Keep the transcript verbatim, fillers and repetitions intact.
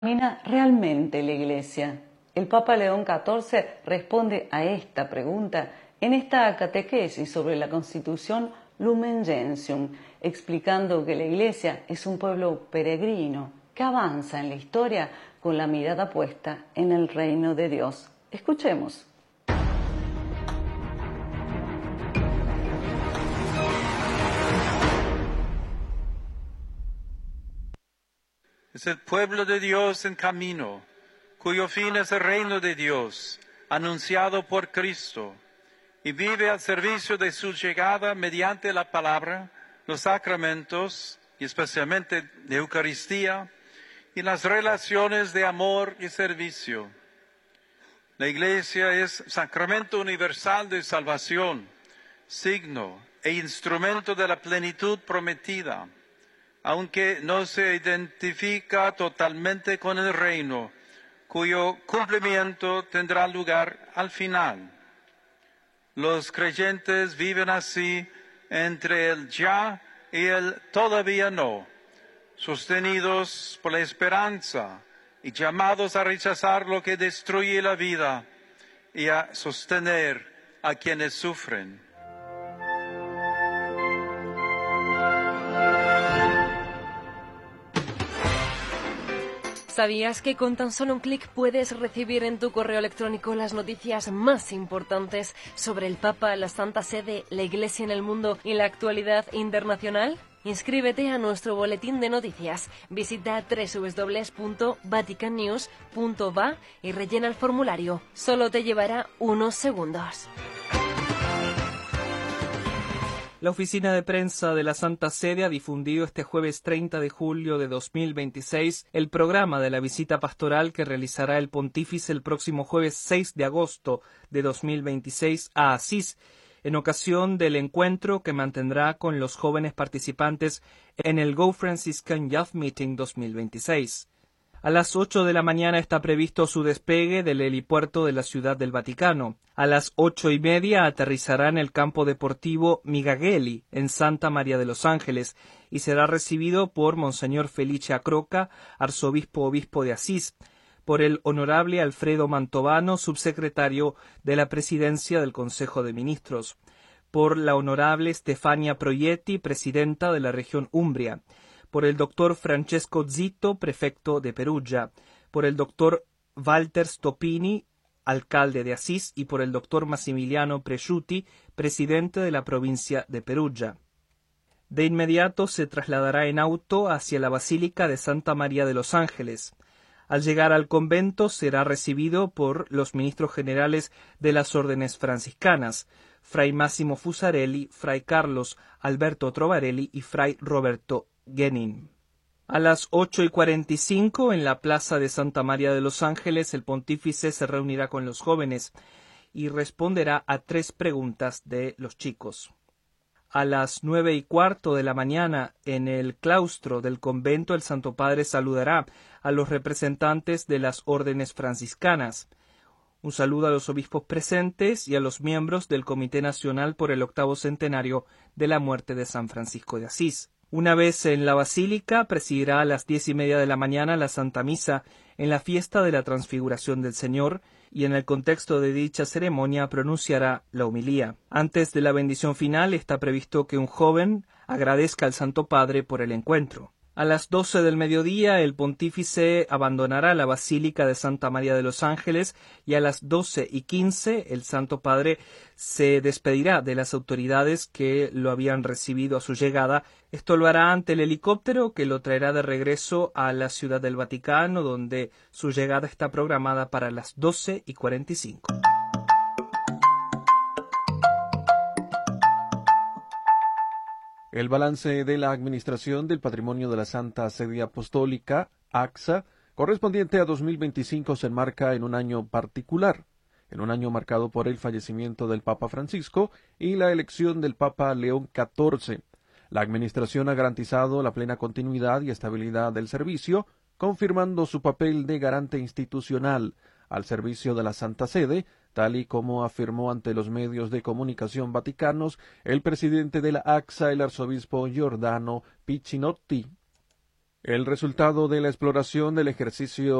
¿Camina realmente la Iglesia? El Papa León catorce responde a esta pregunta en esta catequesis sobre la Constitución Lumen Gentium, explicando que la Iglesia es un pueblo peregrino que avanza en la historia con la mirada puesta en el reino de Dios. Escuchemos. Es el pueblo de Dios en camino, cuyo fin es el reino de Dios, anunciado por Cristo, y vive al servicio de su llegada mediante la palabra, los sacramentos, y especialmente la Eucaristía, y las relaciones de amor y servicio. La Iglesia es sacramento universal de salvación, signo e instrumento de la plenitud prometida, aunque no se identifica totalmente con el reino, cuyo cumplimiento tendrá lugar al final. Los creyentes viven así entre el ya y el todavía no, sostenidos por la esperanza y llamados a rechazar lo que destruye la vida y a sostener a quienes sufren. ¿Sabías que con tan solo un clic puedes recibir en tu correo electrónico las noticias más importantes sobre el Papa, la Santa Sede, la Iglesia en el mundo y la actualidad internacional? Inscríbete a nuestro boletín de noticias. Visita doble u doble u doble u punto vatican news punto va y rellena el formulario. Solo te llevará unos segundos. La oficina de prensa de la Santa Sede ha difundido este jueves treinta de julio de dos mil veintiséis el programa de la visita pastoral que realizará el pontífice el próximo jueves seis de agosto de dos mil veintiséis a Asís, en ocasión del encuentro que mantendrá con los jóvenes participantes en el Go Franciscan Youth Meeting dos mil veintiséis. A las ocho de la mañana está previsto su despegue del helipuerto de la Ciudad del Vaticano. A las ocho y media aterrizará en el campo deportivo Migagelli, en Santa María de los Ángeles, y será recibido por Monseñor Felice Acroca, arzobispo obispo de Asís, por el honorable Alfredo Mantovano, subsecretario de la Presidencia del Consejo de Ministros, por la honorable Stefania Proietti, presidenta de la región Umbria, por el doctor Francesco Zito, prefecto de Perugia, por el doctor Walter Stopini, alcalde de Asís, y por el doctor Massimiliano Presciuti, presidente de la provincia de Perugia. De inmediato se trasladará en auto hacia la Basílica de Santa María de los Ángeles. Al llegar al convento será recibido por los ministros generales de las órdenes franciscanas, Fray Máximo Fusarelli, Fray Carlos Alberto Trovarelli y Fray Roberto Genin. A las ocho y cuarenta y cinco, en la plaza de Santa María de los Ángeles, el pontífice se reunirá con los jóvenes y responderá a tres preguntas de los chicos. A las nueve y cuarto de la mañana, en el claustro del convento, el Santo Padre saludará a los representantes de las órdenes franciscanas. Un saludo a los obispos presentes y a los miembros del Comité Nacional por el octavo centenario de la muerte de San Francisco de Asís. Una vez en la Basílica, presidirá a las diez y media de la mañana la Santa Misa en la fiesta de la Transfiguración del Señor y en el contexto de dicha ceremonia pronunciará la homilía. Antes de la bendición final está previsto que un joven agradezca al Santo Padre por el encuentro. A las doce del mediodía el pontífice abandonará la Basílica de Santa María de los Ángeles y a las doce y quince el Santo Padre se despedirá de las autoridades que lo habían recibido a su llegada. Esto lo hará ante el helicóptero que lo traerá de regreso a la Ciudad del Vaticano, donde su llegada está programada para las doce y cuarenta y cinco. El balance de la Administración del Patrimonio de la Santa Sede Apostólica, A C S A, correspondiente a dos mil veinticinco, se enmarca en un año particular, en un año marcado por el fallecimiento del Papa Francisco y la elección del Papa León catorce. La Administración ha garantizado la plena continuidad y estabilidad del servicio, confirmando su papel de garante institucional al servicio de la Santa Sede, tal y como afirmó ante los medios de comunicación vaticanos el presidente de la A C S A, el arzobispo Giordano Piccinotti. El resultado de la exploración del ejercicio